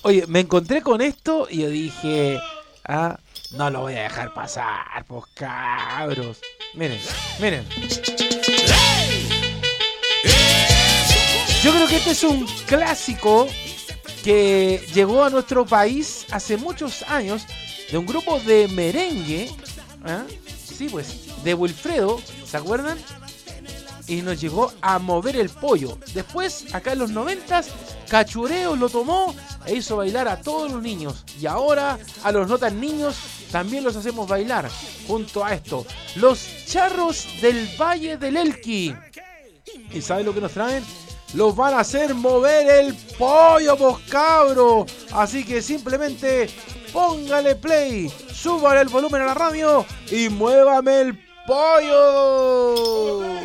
Oye, me encontré con esto y yo dije, no lo voy a dejar pasar, pues cabros. Miren, miren. Yo creo que este es un clásico que llegó a nuestro país hace muchos años de un grupo de merengue, sí, pues, de Wilfredo, ¿se acuerdan? Y nos llegó a mover el pollo. Después, acá en los 90s, Cachureo lo tomó e hizo bailar a todos los niños. Y ahora a los no tan niños también los hacemos bailar. Junto a esto, los charros del Valle del Elqui. ¿Y saben lo que nos traen? Los van a hacer mover el pollo, pues cabro. Así que simplemente póngale play, súbale el volumen a la radio y muévame el pollo.